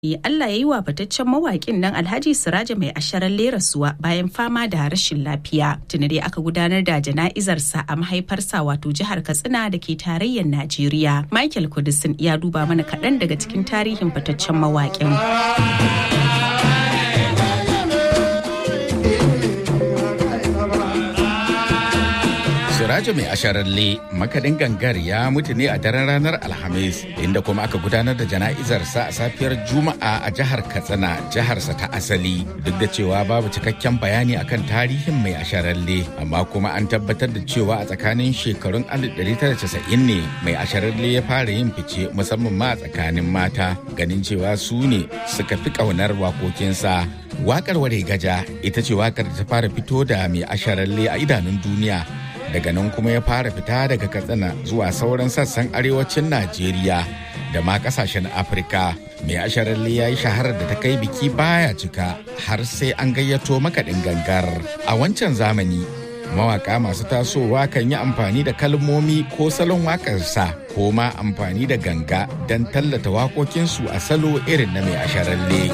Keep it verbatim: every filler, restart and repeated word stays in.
Allah ya yi wa fitaccen mawaƙin nan Alhaji Siraja Mai Asharalle rasuwa bayan fama da rashin lafiya. Tuni dai aka gudanar da jana'izarsa a mahaifarsa wato jihar Katsina da ke tarayyar Najeriya. Michael Kudisin ya duba mana kaɗan daga cikin tarihin fitaccen mawaƙin. Siraja Mai Asharalle makaɗin gangar ya mutu ne a daren ranar Alhamis, inda kuma aka gudanar da jana'izarsa a safiyar Juma'a a jihar Katsina, jiharsa ta asali. Duk da cewa babu cikakken bayani akan tarihin Mai Asharalle, amma kuma an tabbatar da cewa a tsakanin shekarun alif ɗari tara casa'in ne Mai Asharalle ya fara yin fice, musamman ma a tsakanin mata, ganin cewa su ne suka fi ƙaunar waƙoƙinsa. Waƙar Ware Gaja ita ce waƙar da ta fara fito da Mai Asharalle a idanun duniya. Daga nan kuma ya fara fita daga Katsina zuwa sauran sassan arewacin Najeriya da ma kasashen Afirka. Mai Asharalle ya yi shaharar da ta kai biki baya cika har sai an gayyato makaɗin gangar. A wancan zamani, mawaka masu tasowa kan yi amfani da kalmomi ko salon waƙarsa ko ma amfani da ganga don tallata waƙoƙinsu a salo irin na Mai Asharalle.